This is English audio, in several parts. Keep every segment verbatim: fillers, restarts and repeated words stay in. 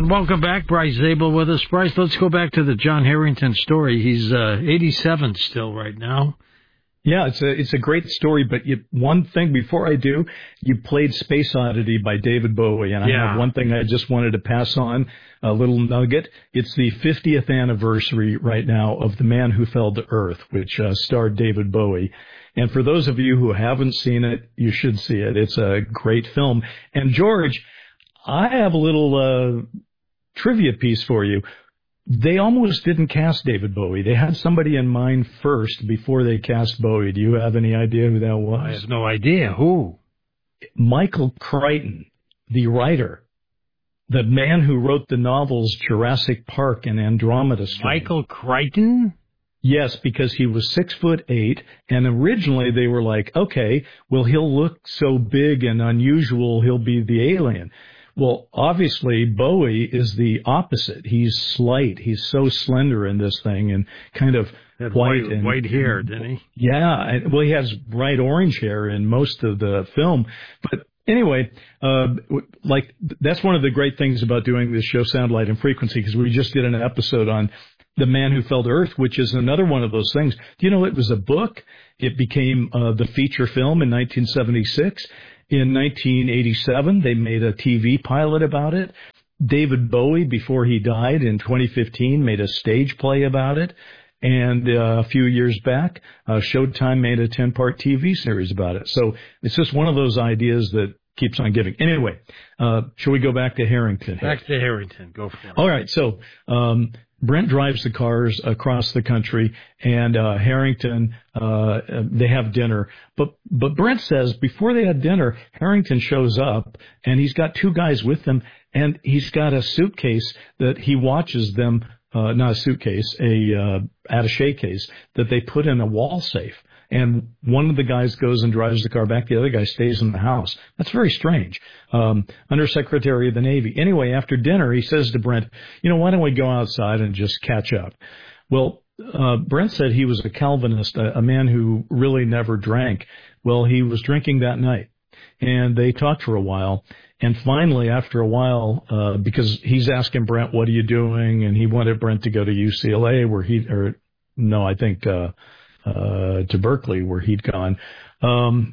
Welcome back, Bryce Zabel with us. Bryce, let's go back to the John Harrington story. He's uh, eighty-seven still right now. Yeah, it's a it's a great story, but you, one thing before I do, you played Space Oddity by David Bowie, and yeah. I have one thing I just wanted to pass on, a little nugget. It's the fiftieth anniversary right now of The Man Who Fell to Earth, which uh, starred David Bowie. And for those of you who haven't seen it, you should see it. It's a great film. And George, I have a little uh, trivia piece for you. They almost didn't cast David Bowie. They had somebody in mind first before they cast Bowie. Do you have any idea who that was? I have no idea. Who? Michael Crichton, the writer, the man who wrote the novels Jurassic Park and Andromeda Strain. Michael Crichton? Yes, because he was six foot eight, and originally they were like, okay, well, he'll look so big and unusual, he'll be the alien. Well, obviously, Bowie is the opposite. He's slight. He's so slender in this thing and kind of Had white. White, and, white hair, didn't he? Yeah. Well, he has bright orange hair in most of the film. But anyway, uh, like that's one of the great things about doing this show, Sound, Light, and Frequency, because we just did an episode on The Man Who Fell to Earth, which is another one of those things. Do you know it was a book? It became uh, the feature film in nineteen seventy-six. In nineteen eighty-seven, they made a T V pilot about it. David Bowie, before he died in twenty fifteen, made a stage play about it. And uh, a few years back, uh, Showtime made a ten-part T V series about it. So it's just one of those ideas that keeps on giving. Anyway, uh, shall we go back to Harrington? Back to Harrington. Go for it. All right. So um, Brent drives the cars across the country, and uh, Harrington, uh, they have dinner. But but Brent says before they had dinner, Harrington shows up, and he's got two guys with him, and he's got a suitcase that he watches them, uh, not a suitcase, a uh, attaché case that they put in a wall safe. And one of the guys goes and drives the car back. The other guy stays in the house. That's very strange. Um, Undersecretary of the Navy. Anyway, after dinner, he says to Brent, you know, why don't we go outside and just catch up? Well, uh, Brent said he was a Calvinist, a, a man who really never drank. Well, he was drinking that night. And they talked for a while. And finally, after a while, uh, because he's asking Brent, what are you doing? And he wanted Brent to go to U C L A where he, or no, I think, uh, Uh, to Berkeley, where he'd gone. Um,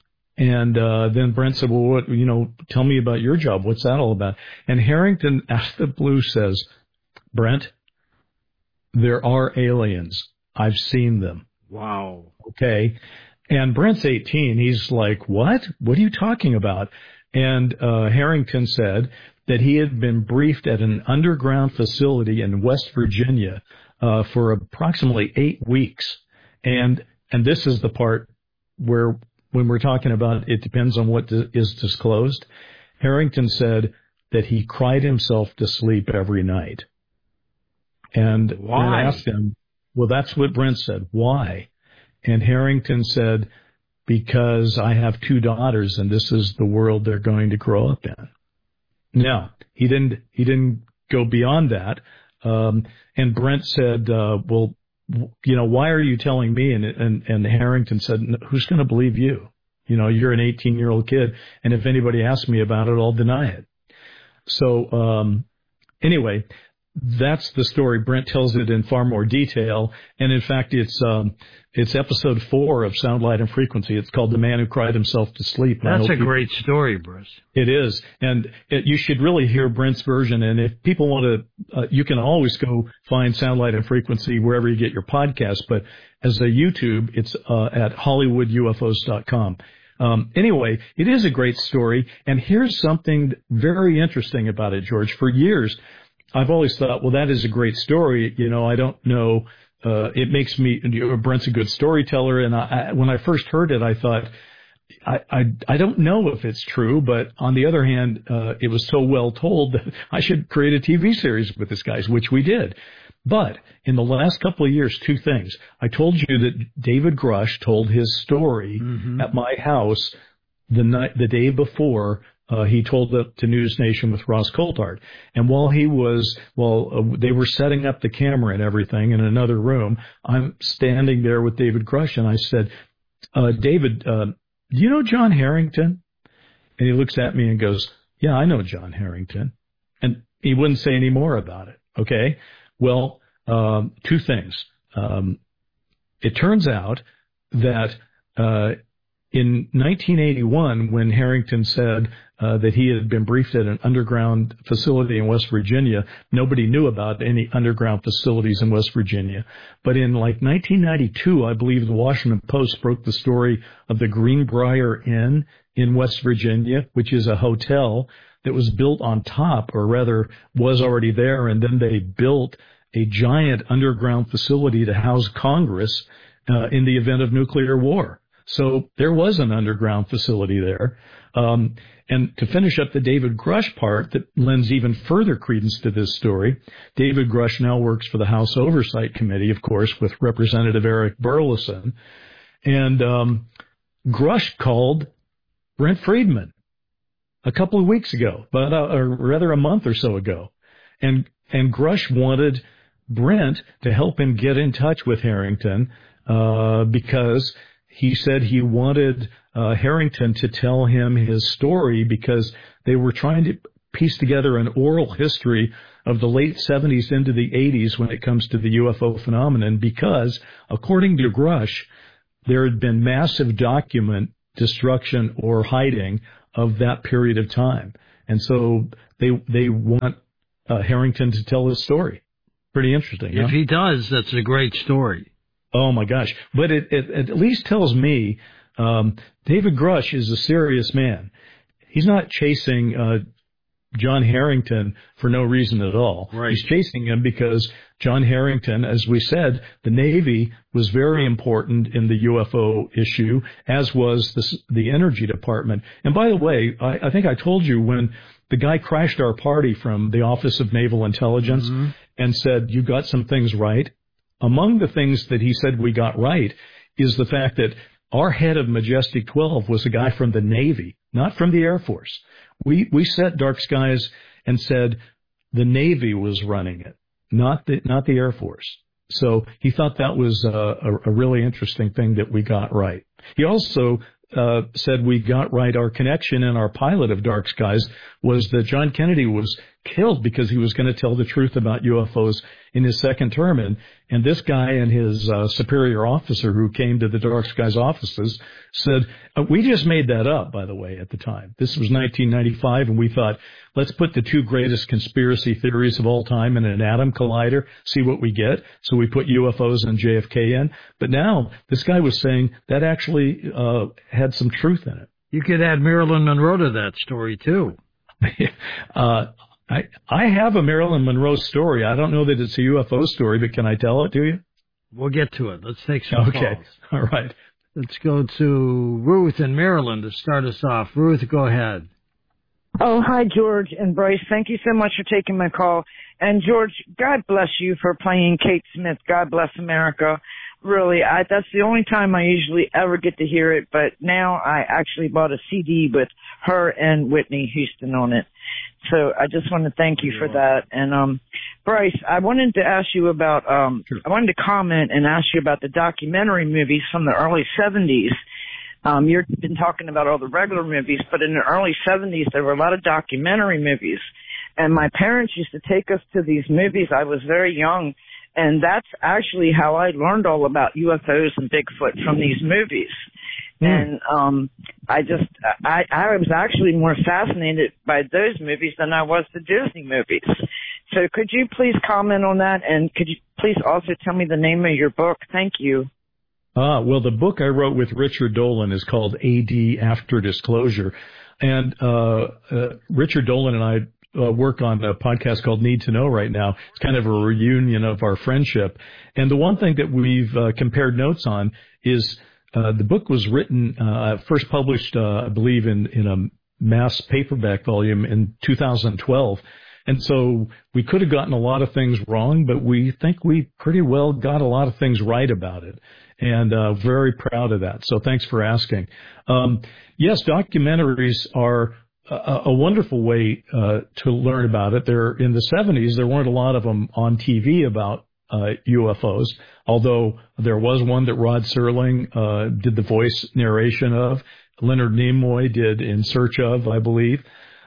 and uh, then Brent said, well, what, you know, tell me about your job. What's that all about? And Harrington, out of the blue, says, Brent, there are aliens. I've seen them. Wow. Okay. And Brent's eighteen. He's like, what? What are you talking about? And uh, Harrington said that he had been briefed at an underground facility in West Virginia uh, for approximately eight weeks. And and this is the part where when we're talking about it depends on what is disclosed. Harrington said that he cried himself to sleep every night. And why? I asked him, well, that's what Brent said. Why? And Harrington said, because I have two daughters and this is the world they're going to grow up in. Now, he didn't he didn't go beyond that. Um, and Brent said, uh, well, you know, why are you telling me? And, and, and Harrington said, who's going to believe you? You know, you're an eighteen-year-old kid, and if anybody asks me about it, I'll deny it. So um, anyway, that's the story. Brent tells it in far more detail, and in fact, it's um, it's episode four of Sound, Light, and Frequency. It's called The Man Who Cried Himself to Sleep. That's a you, great story, Bruce. It is, and it, you should really hear Brent's version. And if people want to, uh, you can always go find Sound, Light, and Frequency wherever you get your podcasts. But as a YouTube, it's uh, at Hollywood U F Os dot com. Um, anyway, it is a great story, and here's something very interesting about it, George. For years, I've always thought, well, that is a great story. You know, I don't know. Uh, it makes me, you know, Brent's a good storyteller. And I, I, when I first heard it, I thought, I, I, I don't know if it's true, but on the other hand, uh, it was so well told that I should create a T V series with this guys, which we did. But in the last couple of years, two things. I told you that David Grush told his story mm-hmm. at my house the night, the day before. Uh, he told it to News Nation with Ross Coulthard. And while he was, while uh, they were setting up the camera and everything in another room, I'm standing there with David Grush, and I said, uh, David, uh, do you know John Harrington? And he looks at me and goes, yeah, I know John Harrington. And he wouldn't say any more about it. Okay. Well, um, two things. Um, it turns out that, uh, in nineteen eighty-one, when Harrington said uh, that he had been briefed at an underground facility in West Virginia, nobody knew about any underground facilities in West Virginia. But in like nineteen ninety-two, I believe the Washington Post broke the story of the Greenbrier Inn in West Virginia, which is a hotel that was built on top, or rather was already there, and then they built a giant underground facility to house Congress uh, in the event of nuclear war. So there was an underground facility there. Um, and to finish up the David Grush part that lends even further credence to this story, David Grush now works for the House Oversight Committee, of course, with Representative Eric Burleson. And um, Grush called Brent Friedman a couple of weeks ago, but uh, or rather a month or so ago. And, and Grush wanted Brent to help him get in touch with Harrington uh, because he said he wanted uh, Harrington to tell him his story because they were trying to piece together an oral history of the late seventies into the eighties when it comes to the U F O phenomenon, because, according to Grush, there had been massive document destruction or hiding of that period of time. And so they they want uh, Harrington to tell his story. Pretty interesting. If huh? he does, that's a great story. Oh, my gosh. But it, it, it at least tells me um, David Grush is a serious man. He's not chasing uh, John Harrington for no reason at all. Right. He's chasing him because John Harrington, as we said, the Navy was very important in the U F O issue, as was the, the Energy Department. And by the way, I, I think I told you when the guy crashed our party from the Office of Naval Intelligence mm-hmm. and said, you got some things right. Among the things that he said we got right is the fact that our head of Majestic twelve was a guy from the Navy, not from the Air Force. We we set Dark Skies and said the Navy was running it, not the not the Air Force. So he thought that was a, a, a really interesting thing that we got right. He also uh, said we got right our connection, and our pilot of Dark Skies was that John Kennedy was killed because he was going to tell the truth about U F Os in his second term. And, and this guy and his uh, superior officer who came to the Dark Skies offices said, uh, we just made that up, by the way, at the time. This was nineteen ninety-five, and we thought, let's put the two greatest conspiracy theories of all time in an atom collider, see what we get. So we put U F Os and J F K in. But now this guy was saying that actually uh, had some truth in it. You could add Marilyn Monroe to that story, too. uh, I I have a Marilyn Monroe story. I don't know that it's a U F O story, but can I tell it to you? We'll get to it. Let's take some okay. calls. All right. Let's go to Ruth in Maryland to start us off. Ruth, go ahead. Oh, hi, George and Bryce. Thank you so much for taking my call. And, George, God bless you for playing Kate Smith. God bless America. Really, I, that's the only time I usually ever get to hear it, but now I actually bought a C D with her and Whitney Houston on it. So I just want to thank you for that. And, um, Bryce, I wanted to ask you about, um, sure. I wanted to comment and ask you about the documentary movies from the early seventies. Um, you've been talking about all the regular movies, but in the early seventies, there were a lot of documentary movies. And my parents used to take us to these movies. I was very young. And that's actually how I learned all about U F Os and Bigfoot, from these movies. Mm. And um I just, I, I was actually more fascinated by those movies than I was the Disney movies. So could you please comment on that? And could you please also tell me the name of your book? Thank you. Ah, well, the book I wrote with Richard Dolan is called A D After Disclosure. And uh, uh Richard Dolan and I Uh, work on a podcast called Need to Know right now. It's kind of a reunion of our friendship. And the one thing that we've uh, compared notes on is uh, the book was written, uh, first published, uh, I believe, in, in a mass paperback volume in two thousand twelve. And so we could have gotten a lot of things wrong, but we think we pretty well got a lot of things right about it. And uh, very proud of that. So thanks for asking. Um, yes, documentaries are A, a wonderful way uh, to learn about it. There, in the seventies, there weren't a lot of them on T V about uh, U F Os, although there was one that Rod Serling uh, did the voice narration of. Leonard Nimoy did In Search Of, I believe.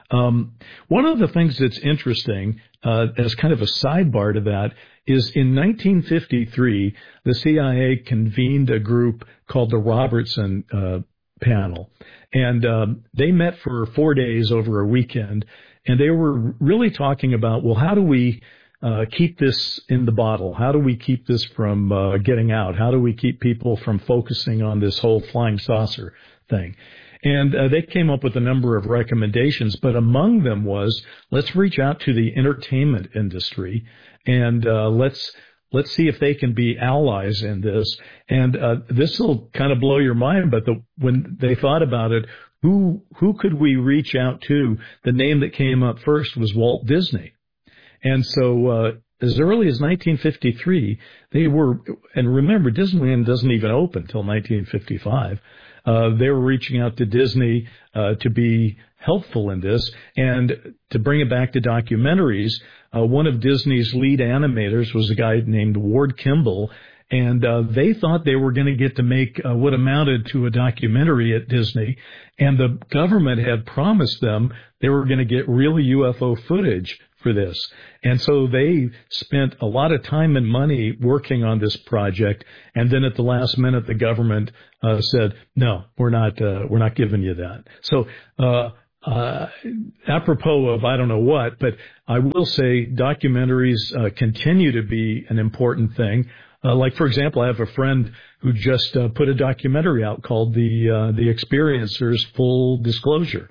Um, one of the things that's interesting, uh, as kind of a sidebar to that, is in nineteen fifty-three, the C I A convened a group called the Robertson uh, Panel. And um, they met for four days over a weekend, and they were really talking about, well, how do we uh, keep this in the bottle? How do we keep this from uh, getting out? How do we keep people from focusing on this whole flying saucer thing? And uh, they came up with a number of recommendations, but among them was, let's reach out to the entertainment industry and uh, let's let's see if they can be allies in this. And uh, this will kind of blow your mind, but the, when they thought about it, who who could we reach out to? The name that came up first was Walt Disney. And so uh, as early as nineteen fifty-three, they were, and remember, Disneyland doesn't even open until nineteen fifty-five. Uh, they were reaching out to Disney uh, to be helpful in this. And to bring it back to documentaries, uh, one of Disney's lead animators was a guy named Ward Kimball, and uh, they thought they were going to get to make uh, what amounted to a documentary at Disney, and the government had promised them they were going to get real U F O footage for this. And so they spent a lot of time and money working on this project, and then at the last minute the government uh, said, no, we're not uh, we're not giving you that. So uh, uh, apropos of I don't know what, but I will say documentaries uh, continue to be an important thing. Uh, like, for example, I have a friend who just uh, put a documentary out called The uh, The Experiencers Full Disclosure.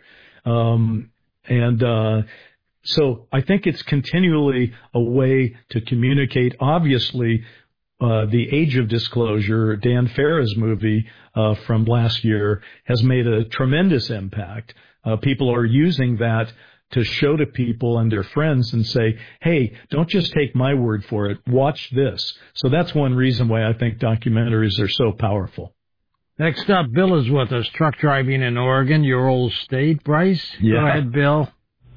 Um, and uh, so I think it's continually a way to communicate. Obviously, uh, The Age of Disclosure, Dan Farah's movie uh, from last year, has made a tremendous impact. Uh, people are using that to show to people and their friends and say, hey, don't just take my word for it. Watch this. So that's one reason why I think documentaries are so powerful. Next up, Bill is with us, truck driving in Oregon, your old state. Bryce, yeah. Go ahead, Bill.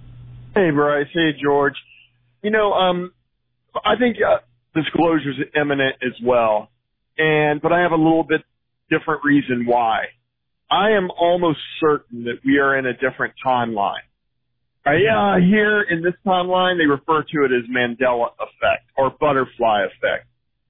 Hey, Bryce. Hey, George. You know, um, I think uh, disclosure is imminent as well, and but I have a little bit different reason why. I am almost certain that we are in a different timeline. Uh, yeah, here in this timeline, they refer to it as Mandela effect or butterfly effect.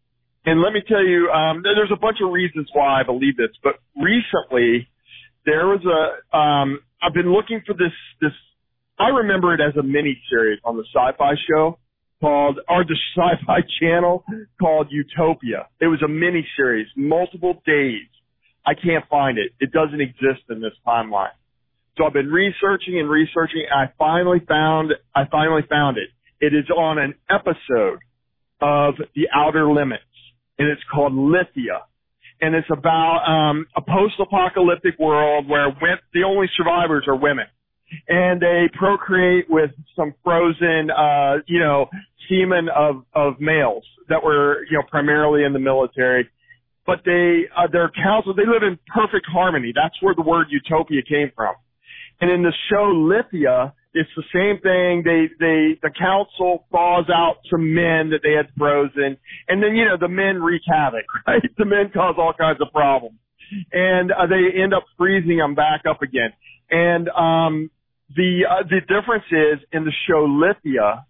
And let me tell you, um, there's a bunch of reasons why I believe this, but recently there was a, um, I've been looking for this, this, I remember it as a mini series on the Sci-Fi show called, or the Sci-Fi channel called Utopia. It was a mini series, multiple days. I can't find it. It doesn't exist in this timeline. So I've been researching and researching. And I finally found, I finally found it. It is on an episode of The Outer Limits, and it's called Lithia. And it's about, um, a post-apocalyptic world where the only survivors are women. And they procreate with some frozen, uh, you know, semen of, of males that were, you know, primarily in the military. But they, uh, their council, they live in perfect harmony. That's where the word utopia came from. And in the show Lithia, it's the same thing. They, they, the council thaws out some men that they had frozen. And then, you know, the men wreak havoc, right? The men cause all kinds of problems. And uh, they end up freezing them back up again. And, um, the, uh, the difference is in the show Lithia,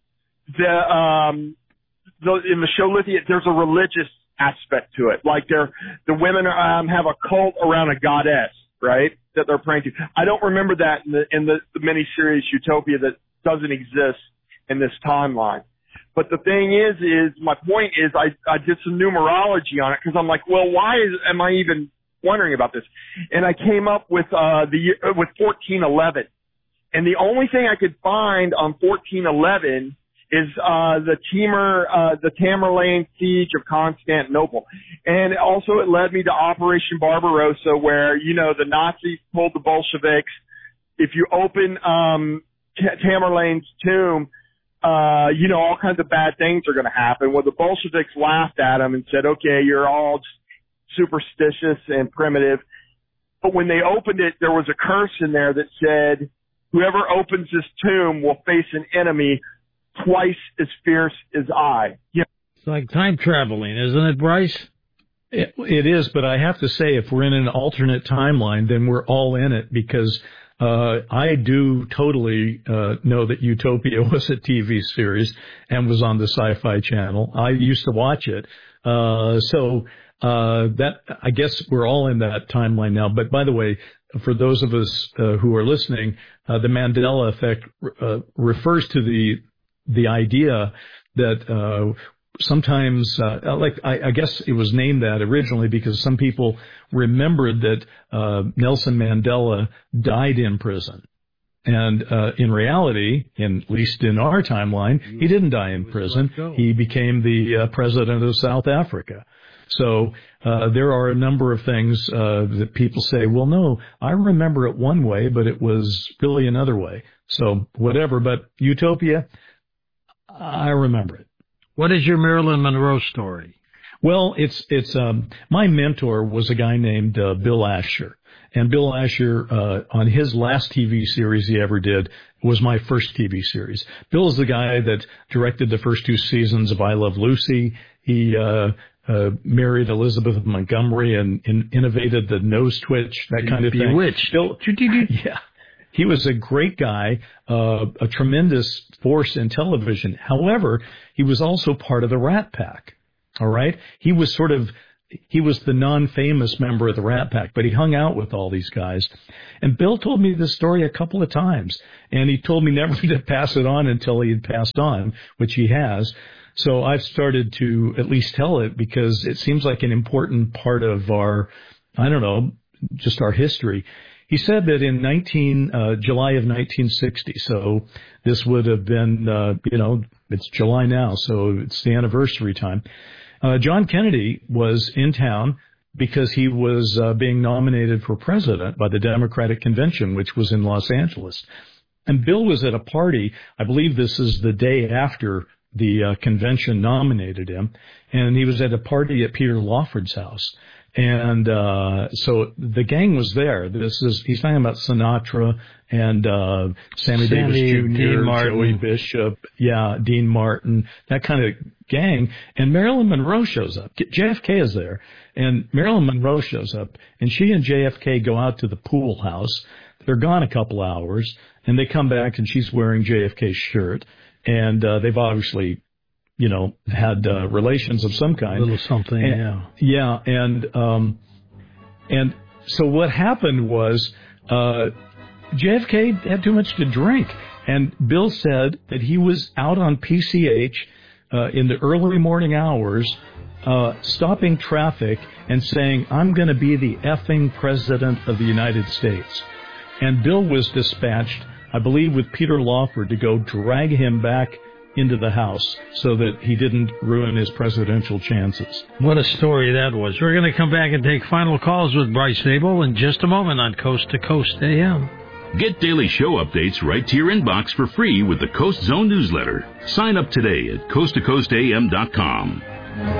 the, um, the, in the show Lithia, there's a religious aspect to it. Like they're, the women, um, have a cult around a goddess, right? That they're praying to. I don't remember that in the, in the, the miniseries Utopia that doesn't exist in this timeline. But the thing is, is my point is I, I did some numerology on it because I'm like, well, why is, am I even wondering about this? And I came up with, uh, the, with fourteen eleven. And the only thing I could find on fourteen eleven is, uh, the Timur, uh, the Tamerlane siege of Constantinople. And also it led me to Operation Barbarossa where, you know, the Nazis told the Bolsheviks, if you open, um, T- Tamerlane's tomb, uh, you know, all kinds of bad things are going to happen. Well, the Bolsheviks laughed at them and said, okay, you're all superstitious and primitive. But when they opened it, there was a curse in there that said, whoever opens this tomb will face an enemy twice as fierce as I. Yeah. It's like time traveling, isn't it, Bryce? It, it is, but I have to say, if we're in an alternate timeline, then we're all in it because uh, I do totally uh, know that Utopia was a T V series and was on the Sci-Fi Channel. I used to watch it. Uh, so uh, that I guess we're all in that timeline now. But by the way, for those of us uh, who are listening, uh, the Mandela effect uh, refers to the the idea that uh, sometimes, uh, like I, I guess it was named that originally because some people remembered that uh, Nelson Mandela died in prison. And uh, in reality, in, at least in our timeline, he didn't die in prison. He became the uh, president of South Africa. So uh, there are a number of things uh, that people say, well, no, I remember it one way, but it was really another way. So whatever, but Utopia, I remember it. What is your Marilyn Monroe story? Well, it's it's um, my mentor was a guy named uh, Bill Asher. And Bill Asher, uh, on his last T V series he ever did, was my first T V series. Bill is the guy that directed the first two seasons of I Love Lucy. He uh, uh, married Elizabeth Montgomery and, and innovated the nose twitch, that kind of thing. Bewitched. Bill, yeah. He was a great guy, uh, a tremendous force in television. However, he was also part of the Rat Pack. All right? He was sort of, he was the non-famous member of the Rat Pack, but he hung out with all these guys. And Bill told me this story a couple of times, and he told me never to pass it on until he had passed on, which he has. So I've started to at least tell it because it seems like an important part of our, I don't know, just our history. He said that in nineteen uh, July of nineteen sixty, so this would have been, uh, you know, it's July now, so it's the anniversary time. Uh, John Kennedy was in town because he was uh, being nominated for president by the Democratic Convention, which was in Los Angeles. And Bill was at a party. I believe this is the day after the uh, convention nominated him, and he was at a party at Peter Lawford's house. And uh so the gang was there. This is he's talking about Sinatra and uh Sammy, Sammy Davis Junior, Dean Martin. Joey Bishop, yeah, Dean Martin, that kind of gang. And Marilyn Monroe shows up. J F K is there, and Marilyn Monroe shows up, and she and J F K go out to the pool house. They're gone a couple hours, and they come back, and she's wearing J F K's shirt, and uh, they've obviously, you know, had uh, relations of some kind. A little something, and, yeah. Yeah, and um, and so what happened was uh, J F K had too much to drink, and Bill said that he was out on P C H uh, in the early morning hours, uh, stopping traffic and saying, "I'm going to be the effing president of the United States." And Bill was dispatched, I believe, with Peter Lawford to go drag him back into the house so that he didn't ruin his presidential chances. What a story that was. We're going to come back and take final calls with Bryce Zabel in just a moment on Coast to Coast A M. Get daily show updates right to your inbox for free with the Coast Zone newsletter. Sign up today at coast to coast a m dot com.